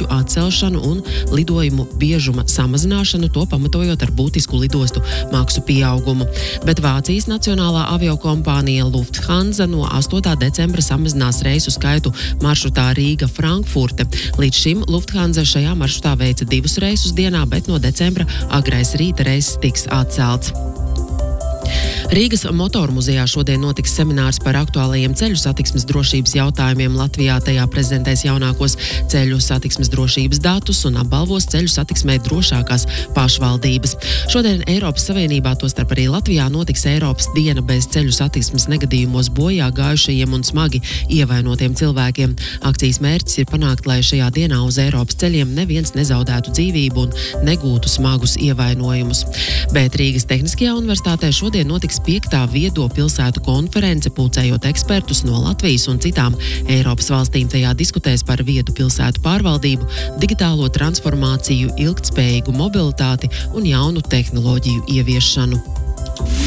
reisu atcelšanu un lidojumu biežuma samazināšanu, to pamatojot ar būtisku lidostu maksu pieaugumu. Bet Vācijas nacionālā aviokompānija Lufthansa no 8. decembra samazinās reisu skaitu maršrutā Rīga-Frankfurte. Līdz šim Lufthansa šajā maršrutā veica 2 reisus dienā, bet no decembra agrais rīta reiss tiks atcelts. Rīgas motormuzejā šodien notiks seminārs par aktuālajiem ceļu satiksmes drošības jautājumiem Latvijā. Tajā prezentēs jaunākos ceļu satiksmes drošības datus un apbalvos ceļu satiksmē drošākās pašvaldības. Šodien Eiropas Savienībā, tostarp arī Latvijā, notiks Eiropas diena bez ceļu satiksmes negadījumos bojā gājušajiem un smagi ievainotiem cilvēkiem. Akcijas mērķis ir panākt, lai šajā dienā uz Eiropas ceļiem neviens nezaudētu dzīvību un negūtu smagus ievainojumus. Bet Rīgas Tehniskajā universitātē šodien notiks 5. viedo pilsētu konference, pulcējot ekspertus no Latvijas un citām Eiropas valstīm. Tajā diskutēs par viedu pilsētu pārvaldību, digitālo transformāciju, ilgtspējīgu mobilitāti un jaunu tehnoloģiju ieviešanu.